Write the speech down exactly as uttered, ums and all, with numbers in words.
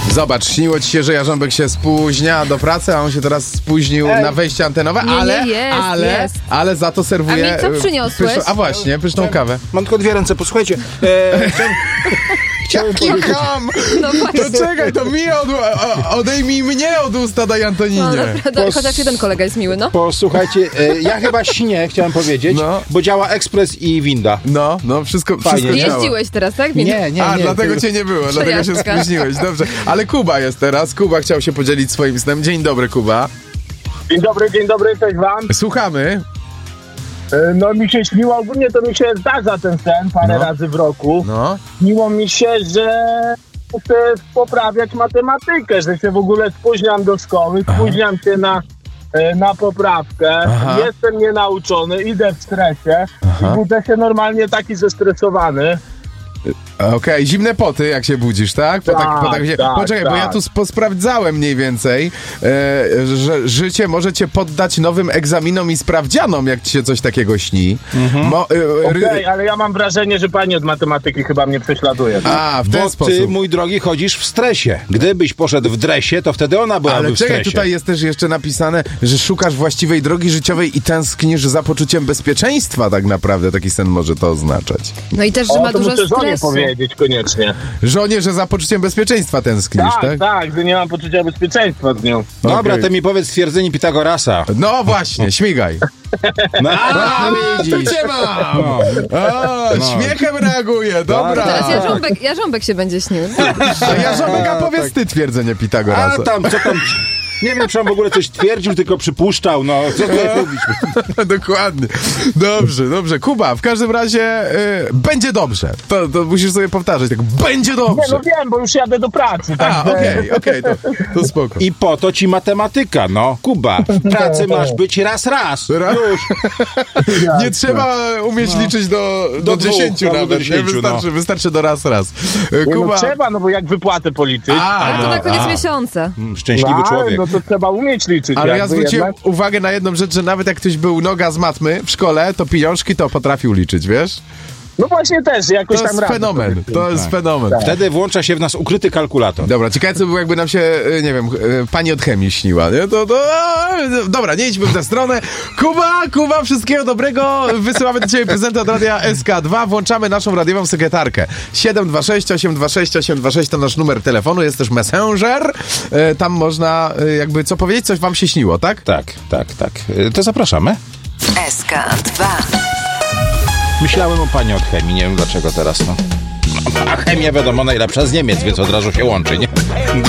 Zobacz, śniło ci się, że Jarząbek się spóźnia do pracy, a on się teraz spóźnił Ej. na wejście antenowe, nie, ale, nie, jest, ale, jest. ale za to serwuje... A mi co przyniosłeś? Pyszną, a właśnie, pyszną kawę. Mam tylko dwie ręce, posłuchajcie. E, chciałem, chciałem powiedzieć... No to czekaj, to mi od, odejmij mnie od usta, daj Antoninie. No naprawdę, Pos... chociaż jeden kolega jest miły, no. Posłuchajcie, e, ja chyba śnię, chciałem powiedzieć, no. bo działa ekspres i winda. No, no, wszystko, wszystko działa. Jeździłeś teraz, tak? Winda? Nie, nie, A, nie. dlatego ty... cię nie było, dlatego się spóźniłeś, dobrze. Ale Kuba jest teraz, Kuba chciał się podzielić swoim snem. Dzień dobry, Kuba. Dzień dobry, dzień dobry, cześć wam. Słuchamy. No mi się śniło, ogólnie to mi się zdarza ten sen parę no. razy w roku. No. Śniło mi się, że chcę poprawiać matematykę, że się w ogóle spóźniam do szkoły, spóźniam się na, na poprawkę, Aha. jestem nienauczony, idę w stresie Aha. i budzę się normalnie taki zestresowany. Okej, okay. Zimne poty, jak się budzisz, tak? Po tak, tak, po tak się... tak Poczekaj, tak. bo ja tu posprawdzałem mniej więcej, e, że życie może cię poddać nowym egzaminom i sprawdzianom, jak ci się coś takiego śni. Mhm. Mo, e, Okej, okay, ale ja mam wrażenie, że pani od matematyki chyba mnie prześladuje. Tak? A, w ten bo sposób. ty, mój drogi, chodzisz w stresie. Gdybyś poszedł w dresie, to wtedy ona byłaby ale w stresie. Ale czekaj, tutaj jest też jeszcze napisane, że szukasz właściwej drogi życiowej i tęsknisz za poczuciem bezpieczeństwa, tak naprawdę. Taki sen może to oznaczać. No i też, że o, ma to dużo muszę stresu. żonie powiedzieć koniecznie. Żonie, że za poczuciem bezpieczeństwa tęsknisz, tak? Tak, tak, że nie mam poczucia bezpieczeństwa z nią. Dobra, okay. to mi powiedz stwierdzenie Pitagorasa. No właśnie, śmigaj. No, a, widzisz. To cię mam. No. A, no. Śmiechem reaguje, dobra. Teraz Jarząbek, Jarząbek się będzie śnił. A Jarząbek, a powiedz tak. ty twierdzenie Pitagorasa. A tam, co tam... Nie wiem, czy on w ogóle coś twierdził, tylko przypuszczał, no, co tutaj mówić? Dokładnie. Dobrze, dobrze. Kuba, w każdym razie y, będzie dobrze. To, to musisz sobie powtarzać, tak, będzie dobrze. Nie, no wiem, bo już jadę do pracy. Tak A, okej, okej, okay, to, to spoko. I po to ci matematyka, no. Kuba, w pracy masz być raz, raz. Ra- już. Nie trzeba umieć no. liczyć do, do, do dziesięciu dwóch, nawet. Do dziesięciu, nie? Wystarczy, no. wystarczy do raz, raz. Kuba... No trzeba, no bo jak wypłatę policzyć. A, Ale to no, na koniec a. miesiąca. Szczęśliwy no, człowiek. No to trzeba umieć liczyć. Ale ja zwróciłem jednak. uwagę na jedną rzecz, że nawet jak ktoś był noga z matmy w szkole, to pieniążki to potrafił liczyć, wiesz? No właśnie też, jakoś to tam jest radę. fenomen, to jest tak. fenomen. Tak. Wtedy włącza się w nas ukryty kalkulator. Dobra, ciekawe co było, jakby nam się, nie wiem, pani od chemii śniła, nie? To, to, dobra, nie idźmy w tę stronę. Kuba, Kuba, wszystkiego dobrego. Wysyłamy do ciebie prezenty od Radia S K dwa. Włączamy naszą radiową sekretarkę. siedem dwa sześć, osiem dwa sześć, osiem dwa sześć to nasz numer telefonu, jest też Messenger. Tam można jakby co powiedzieć, coś wam się śniło, tak? Tak, tak, tak. To zapraszamy. S K dwa. Myślałem o pani od chemii, nie wiem dlaczego teraz, no. A chemia, wiadomo, najlepsza z Niemiec, więc od razu się łączy, nie?